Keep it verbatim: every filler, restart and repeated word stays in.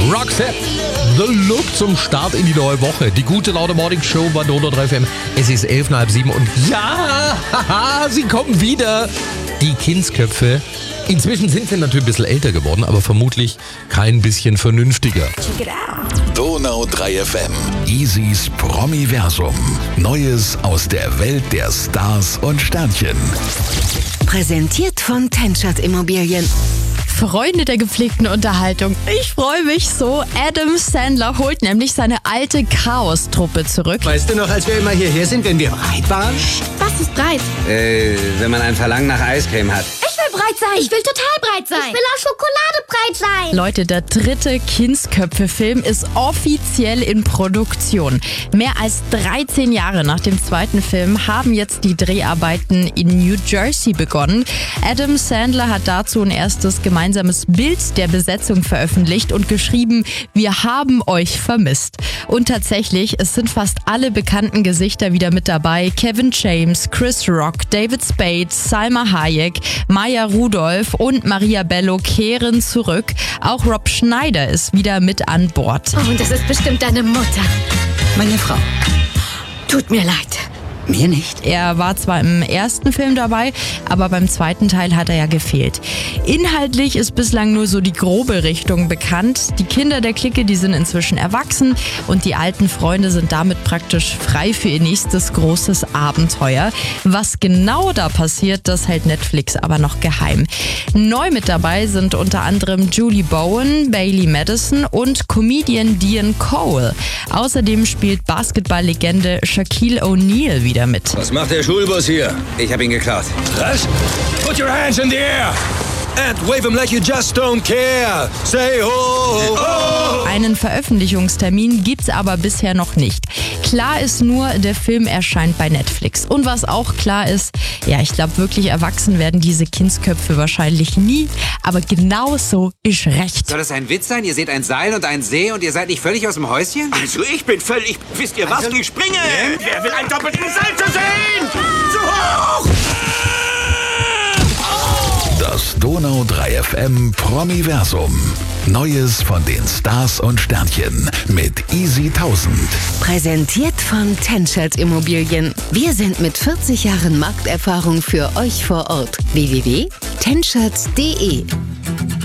Roxette, The Look zum Start in die neue Woche. Die gute Laune Morning Show bei Donau drei F M. Es ist elf nach halb sieben und ja, haha, sie kommen wieder. Die Kindsköpfe. Inzwischen sind sie natürlich ein bisschen älter geworden, aber vermutlich kein bisschen vernünftiger. Donau drei F M. Easys Promiversum. Neues aus der Welt der Stars und Sternchen. Präsentiert von Tenschert Immobilien. Freunde der gepflegten Unterhaltung. Ich freue mich so. Adam Sandler holt nämlich seine alte Chaos-Truppe zurück. Weißt du noch, als wir immer hierher sind, wenn wir breit waren? Was ist breit? Äh, wenn man ein Verlangen nach Eiscreme hat. Ich will breit sein. Ich will total breit sein. Ich will aus Schokolade breit sein. Leute, der dritte Kindsköpfe-Film ist offiziell in Produktion. Mehr als dreizehn Jahre nach dem zweiten Film haben jetzt die Dreharbeiten in New Jersey begonnen. Adam Sandler hat dazu ein erstes gemeinsames Bild der Besetzung veröffentlicht und geschrieben, wir haben euch vermisst. Und tatsächlich, es sind fast alle bekannten Gesichter wieder mit dabei. Kevin James, Chris Rock, David Spade, Salma Hayek, Maya Rudolph und Maria Bello kehren zurück. Auch Rob Schneider ist wieder mit an Bord. Oh, und das ist bestimmt deine Mutter. Meine Frau. Tut mir leid. Mir nicht. Er war zwar im ersten Film dabei, aber beim zweiten Teil hat er ja gefehlt. Inhaltlich ist bislang nur so die grobe Richtung bekannt. Die Kinder der Clique, die sind inzwischen erwachsen und die alten Freunde sind damit praktisch frei für ihr nächstes großes Abenteuer. Was genau da passiert, das hält Netflix aber noch geheim. Neu mit dabei sind unter anderem Julie Bowen, Bailey Madison und Comedian Dean Cole. Außerdem spielt Basketballlegende Shaquille O'Neal wieder mit. Was macht der Schulbus hier? Ich habe ihn geklaut. Was? Put your hands in the air and wave them like you just don't care. Say ho, ho, ho. Einen Veröffentlichungstermin gibt's aber bisher noch nicht. Klar ist nur, der Film erscheint bei Netflix. Und was auch klar ist, ja, ich glaube wirklich erwachsen werden diese Kindsköpfe wahrscheinlich nie, aber genau so ist recht. Soll das ein Witz sein? Ihr seht ein Seil und einen See und ihr seid nicht völlig aus dem Häuschen? Also ich bin völlig... Wisst ihr was? Also, ich springe! Äh? Wer will ein doppeltes Salto sehen? Zu hoch! Das Donau drei F M Promiversum. Neues von den Stars und Sternchen mit Easy tausend. Präsentiert von Tenschert Immobilien. Wir sind mit vierzig Jahren Markterfahrung für euch vor Ort. w w w punkt tenschert punkt d e